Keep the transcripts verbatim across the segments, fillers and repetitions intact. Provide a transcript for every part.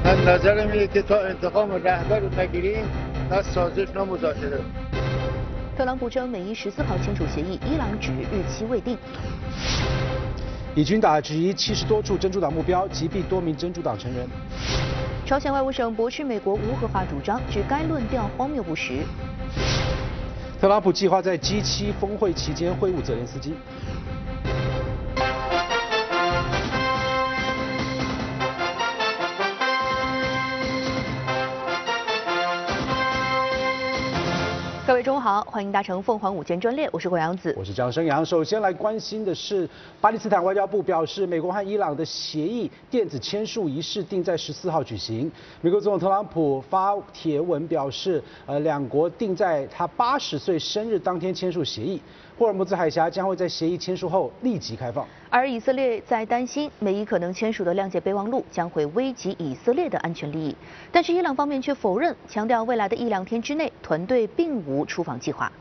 من نظرم اینه که تا انتقام رهبر رو نگیریم نه سازش نه مذاکره。 特朗普称美伊十四号签署协议，伊朗指日期未定。 以军打击七十多处真主党目标，击毙多名真主党成员。 朝鲜外务省驳斥美国无合法主张，指该论调荒谬不实。 特朗普计划在 G 七 峰会期间会晤泽连斯基。 各位中午好，欢迎搭乘凤凰午间专列，我是郭阳子， 我是张生阳。首先来关心的是，巴基斯坦外交部表示，美国和伊朗的协议电子签署仪式定在十四号举行。美国总统特朗普发帖文表示，呃，两国定在他八十岁生日当天签署协议。霍尔木兹海峡将会在协议签署后立即开放。 而以色列在担心美伊可能签署的谅解备忘录将会危及以色列的安全利益，但是伊朗方面却否认，强调未来的一两天之内团队并无出访计划。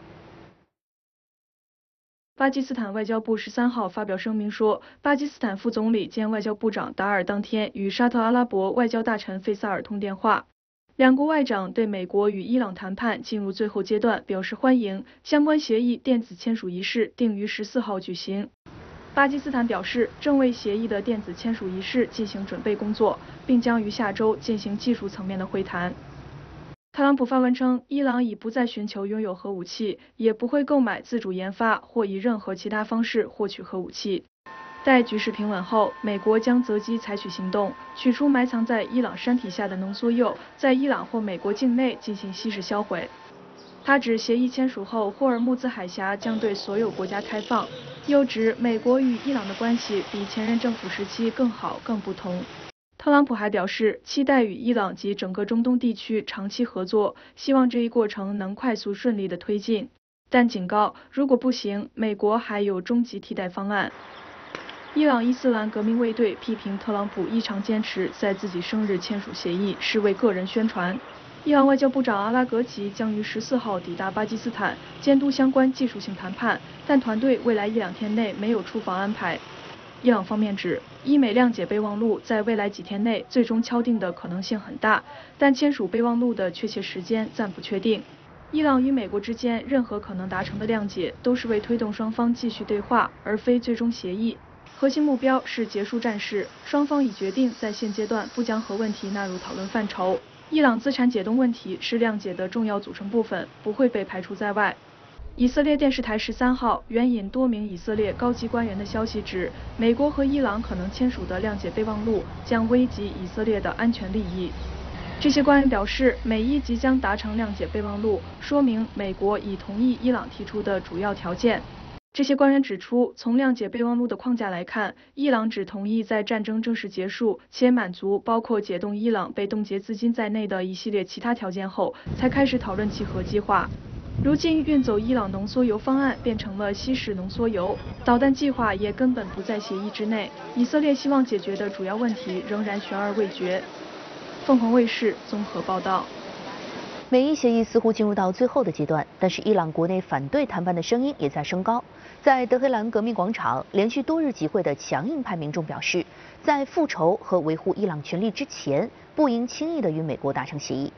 巴基斯坦外交部十三号发表声明说，巴基斯坦副总理兼外交部长达尔当天与沙特阿拉伯外交大臣费萨尔通电话。两国外长对美国与伊朗谈判进入最后阶段表示欢迎，相关协议电子签署仪式定于十四号举行。巴基斯坦表示，正为协议的电子签署仪式进行准备工作，并将于下周进行技术层面的会谈。特朗普发文称，伊朗已不再寻求拥有核武器，也不会购买自主研发或以任何其他方式获取核武器。待局势平稳后，美国将择机采取行动，取出埋藏在伊朗山体下的浓缩铀，在伊朗或美国境内进行稀释销毁。他指协议签署后，霍尔木兹海峡将对所有国家开放，又指美国与伊朗的关系比前任政府时期更好、更不同。特朗普还表示，期待与伊朗及整个中东地区长期合作，希望这一过程能快速顺利地推进，但警告，如果不行，美国还有终极替代方案。伊朗伊斯兰革命卫队批评特朗普异常坚持在自己生日签署协议，是为个人宣传。伊朗外交部长阿拉格齐将于十四号抵达巴基斯坦，监督相关技术性谈判，但团队未来一两天内没有出访安排。伊朗方面指，伊美谅解备忘录在未来几天内最终敲定的可能性很大，但签署备忘录的确切时间暂不确定。伊朗与美国之间任何可能达成的谅解，都是为推动双方继续对话，而非最终协议。核心目标是结束战事，双方已决定在现阶段不将核问题纳入讨论范畴。伊朗资产解冻问题是谅解的重要组成部分，不会被排除在外。以色列电视台十三号援引多名以色列高级官员的消息指，美国和伊朗可能签署的谅解备忘录将危及以色列的安全利益。这些官员表示，美伊即将达成谅解备忘录，说明美国已同意伊朗提出的主要条件。这些官员指出，从谅解备忘录的框架来看，伊朗只同意在战争正式结束且满足包括解冻伊朗被冻结资金在内的一系列其他条件后，才开始讨论其核计划。如今运走伊朗浓缩铀方案变成了稀释浓缩铀，导弹计划也根本不在协议之内。以色列希望解决的主要问题仍然悬而未决。凤凰卫视综合报道。 美伊协议似乎进入到最后的阶段，但是伊朗国内反对谈判的声音也在升高。在德黑兰革命广场，连续多日集会的强硬派民众表示，在复仇和维护伊朗权利之前，不应轻易的与美国达成协议。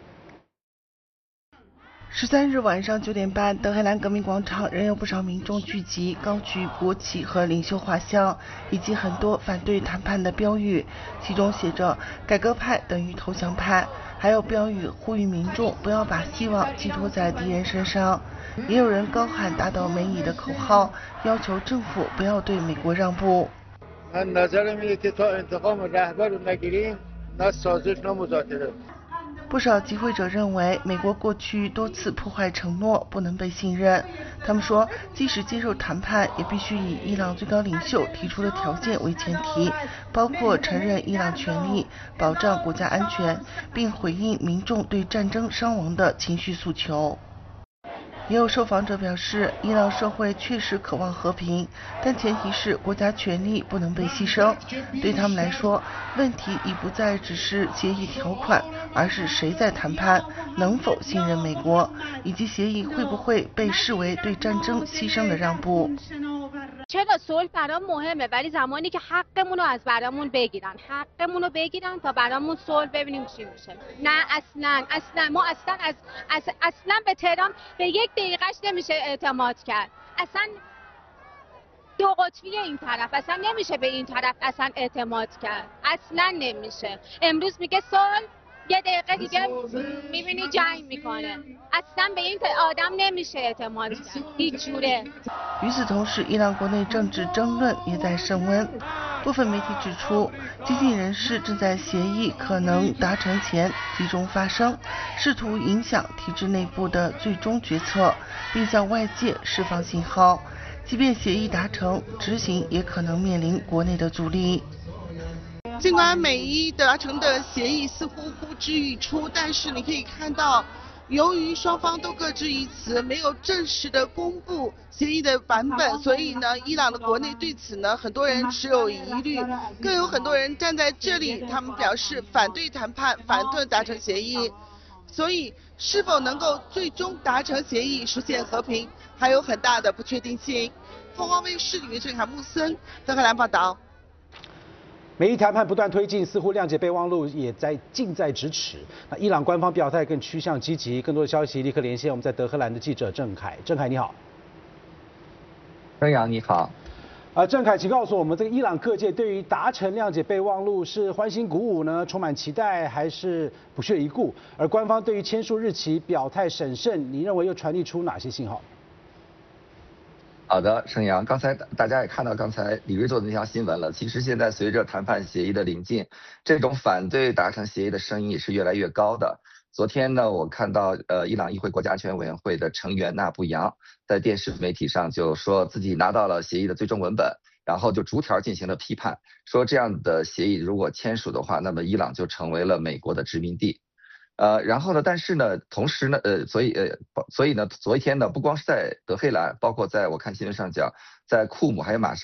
十三日晚上九点半，德黑兰革命广场仍有不少民众聚集，高举国旗和领袖画像，以及很多反对谈判的标语，其中写着“改革派等于投降派”，还有标语呼吁民众不要把希望寄托在敌人身上。也有人高喊打倒美以的口号，要求政府不要对美国让步。 من نظرم اینه که تا انتقام رهبر رو نگیریم نه سازش نه مذاکره。 不少集会者认为，美国过去多次破坏承诺，不能被信任。他们说，即使接受谈判，也必须以伊朗最高领袖提出的条件为前提，包括承认伊朗权利、保障国家安全，并回应民众对战争伤亡的情绪诉求。也有受访者表示，伊朗社会确实渴望和平，但前提是国家权力不能被牺牲。对他们来说，问题已不再只是协议条款，而是谁在谈判，能否信任美国，以及协议会不会被视为对战争牺牲的让步。 چرا صلح برام مهمه ولی زمانی که حقمون رو از برامون بگیرن حقمون رو بگیرن تا برامون صلح ببینیم چی میشه. نه اصلا اصلا ما اصلا از, از اصلا به تهران به یک دقیقهش نمیشه اعتماد کرد. اصلا دو قطبی این طرف اصلا نمیشه به این طرف اصلا اعتماد کرد. اصلا نمیشه. امروز میگه صلح یه دقیقه دیگه میبینی جنگ میکنه. اصلا به این آدم نمیشه اعتماد کرد هیچ جوره. 与此同时，伊朗国内政治争论也在升温。部分媒体指出，激进人士正在协议可能达成前集中发声，试图影响体制内部的最终决策，并向外界释放信号。即便协议达成，执行也可能面临国内的阻力。 尽管美伊达成的协议似乎呼之欲出，但是你可以看到，由于双方都各执一词，没有正式的公布协议的版本，所以呢，伊朗的国内对此呢，很多人持有疑虑，更有很多人站在这里，他们表示反对谈判，反对达成协议。所以，是否能够最终达成协议，实现和平，还有很大的不确定性。凤凰卫视李郑海木森德黑兰报道。 美伊谈判不断推进，似乎谅解备忘录也在近在咫尺。那伊朗官方表态更趋向积极。更多的消息立刻连线我们在德黑兰的记者郑凯。郑凯你好。 郑阳你好。 呃，郑凯，请告诉我们，这个伊朗各界对于达成谅解备忘录是欢欣鼓舞呢，充满期待，还是不屑一顾？而官方对于签署日期表态审慎，你认为又传递出哪些信号？ 好的，盛阳，刚才大家也看到刚才李瑞做的那条新闻了。其实现在随着谈判协议的临近，这种反对达成协议的声音也是越来越高的。昨天呢，我看到呃伊朗议会国家安全委员会的成员纳布扬在电视媒体上就说自己拿到了协议的最终文本，然后就逐条进行了批判，说这样的协议如果签署的话，那么伊朗就成为了美国的殖民地。呃，然后呢，但是呢，同时呢，呃，所以呃，所以呢，昨天呢，不光是在德黑兰，包括在我看新闻上讲，在库姆还有马